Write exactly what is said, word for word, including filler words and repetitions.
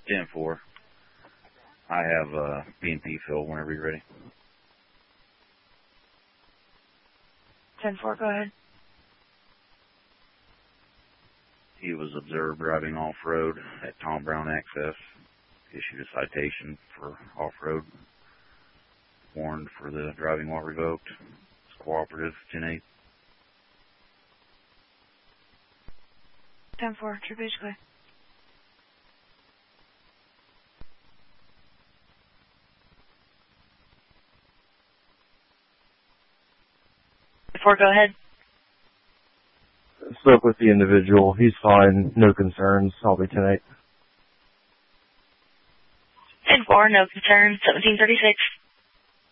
ten four. I have uh, P and P filled whenever you're ready. ten four, go ahead. He was observed driving off-road at Tom Brown Access. Issued a citation for off-road. Warned for the driving while revoked. It's cooperative, ten eight. ten four, true beach clear. four, go ahead. Spoke with the individual. He's fine. No concerns. I'll be ten eight. ten four, no concerns. seventeen thirty-six.